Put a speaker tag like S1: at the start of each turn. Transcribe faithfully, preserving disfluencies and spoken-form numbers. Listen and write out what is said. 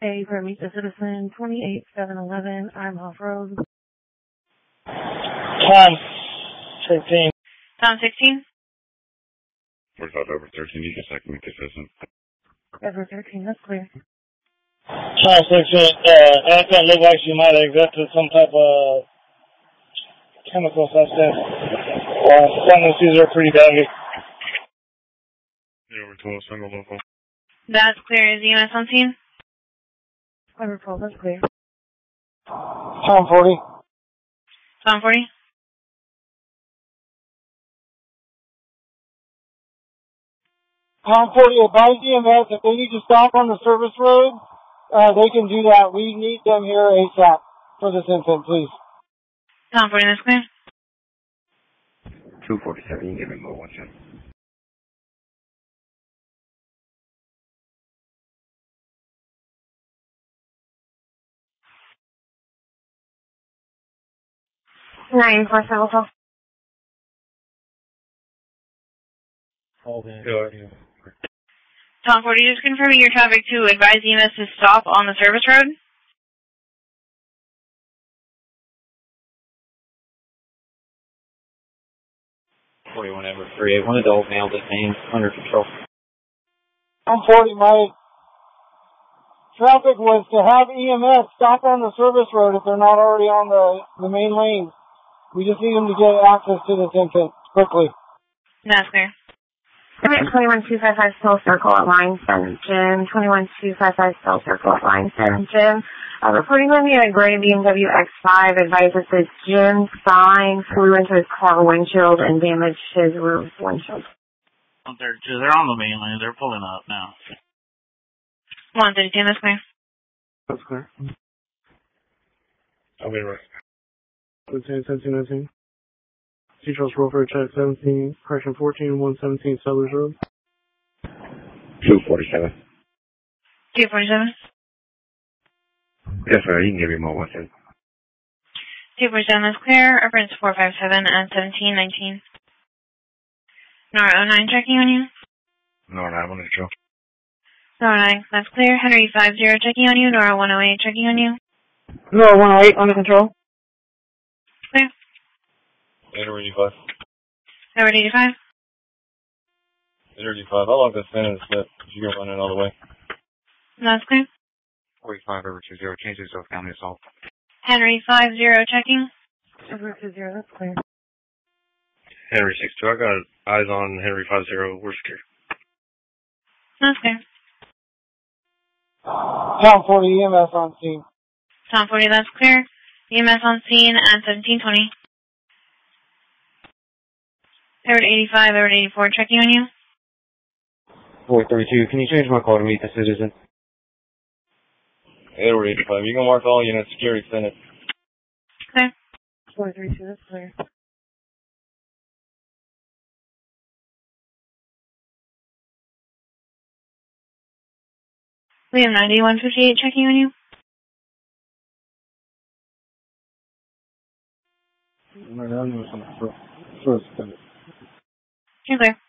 S1: A for Meet the Citizen, twenty-eight seven eleven, I'm off road.
S2: Tom sixteen.
S3: Tom sixteen?
S4: forty-five over thirteen, you can second Meet the Citizen.
S1: Over thirteen, that's clear.
S2: Tom sixteen, uh, Anaconda looked like she might have accepted some type of chemical substance. Uh, someone sees her pretty badly.
S4: Yeah, over twelve, single local.
S3: That's clear. Is E M S on scene?
S1: Over twelve, that's clear.
S2: Tom forty.
S3: Tom forty?
S2: Tom forty, advise E M S if they need to stop on the service road, uh, they can do that. We need them here ASAP for this incident, please.
S3: Tom forty, that's clear.
S4: two forty-seven, you can give me more one second.
S1: nine four seven four.
S2: Okay.
S4: Yeah.
S3: Tom forty, just confirming your traffic to advise E M S to stop on the service road.
S5: forty-one Ever three eight, one adult male detained under control.
S2: Tom forty, my traffic was to have E M S stop on the service road if they're not already on the, the main lane. We just need them to get access to this infant quickly.
S3: That's clear.
S1: twenty-one two five five Steel Circle at line seven, Jim. twenty-one two five five Steel Circle at line seven, Jim. Uh, reporting on the gray B M W X five advises that Jim Stein flew into his car windshield and damaged his roof windshield.
S6: They're, they're on the main lane. They're pulling up now.
S3: one thirty-two, that's clear.
S2: That's clear.
S4: I'll be right.
S2: seventeen, seventeen, nineteen. Seatrust Welfare Check seventeen, correction fourteen, one seventeen Sellers Road.
S4: two forty-seven.
S3: two forty-seven?
S4: Yes, sir, you can give me more one second.
S3: two forty-seven, that's clear. Reference four five seven and seventeen nineteen. Nora oh nine checking on you.
S4: No, no, I'm on the control.
S3: Nora nine, that's clear. Henry five zero checking on you. Nora one oh eight checking on you.
S2: No, one oh eight, under control.
S3: Clear.
S4: eight eighty-five.
S3: Nora eighty-five.
S4: eight eighty-five, I'll lock this in and split. You can run it all the way.
S3: That's clear.
S4: forty-five over two zero, change yourself down the assault.
S3: Henry five zero checking.
S1: Over two zero, that's clear.
S4: Henry six two, I got eyes on Henry five zero, we're secure.
S3: That's clear.
S2: Tom forty, E M S on scene.
S3: Tom forty, that's clear. E M S on scene at seventeen twenty. Edward eighty-five, Edward eighty-four checking on you.
S5: four thirty-two, can you change my call to Meet the Citizen?
S4: Edward eighty-five, you can mark all units, security extended.
S3: Clear.
S1: four three two, that's clear.
S3: Liam ninety, one fifty-eight checking on you.
S2: No, no, no, no, no.
S3: You're clear.